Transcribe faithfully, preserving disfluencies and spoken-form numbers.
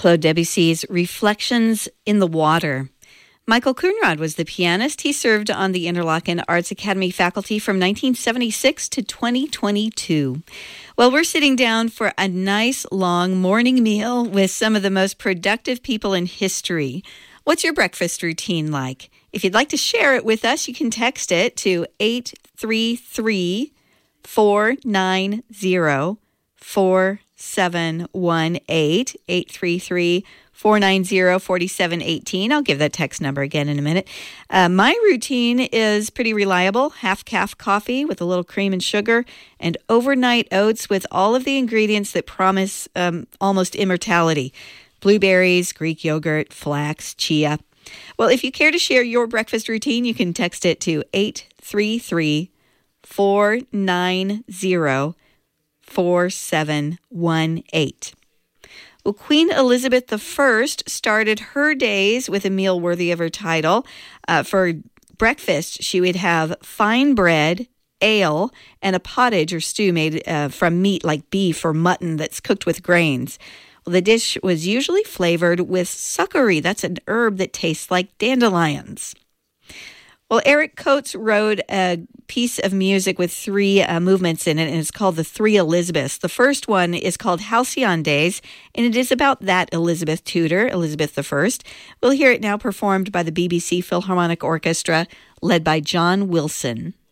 Claude Debussy's Reflections in the Water. Michael Coonrod was the pianist. He served on the Interlochen Arts Academy faculty from nineteen seventy-six to twenty twenty-two. Well, we're sitting down for a nice long morning meal with some of the most productive people in history. What's your breakfast routine like? If you'd like to share it with us, you can text it to eight three three, four nine zero, four seven one eight, eight three three, four nine zero, four seven one eight. I'll give that text number again in a minute. Uh, my routine is pretty reliable. Half-calf coffee with a little cream and sugar, and overnight oats with all of the ingredients that promise um, almost immortality. Blueberries, Greek yogurt, flax, chia. Well, if you care to share your breakfast routine, you can text it to eight three three, four nine zero, four seven one eight. Well, Queen Elizabeth the First started her days with a meal worthy of her title. Uh, for breakfast, she would have fine bread, ale, and a pottage or stew made uh, from meat like beef or mutton that's cooked with grains. Well, the dish was usually flavored with succory. That's an herb that tastes like dandelions. Well, Eric Coates wrote a piece of music with three uh, movements in it, and it's called The Three Elizabeths. The first one is called Halcyon Days, and it is about that Elizabeth Tudor, Elizabeth the First. We'll hear it now performed by the B B C Philharmonic Orchestra, led by John Wilson.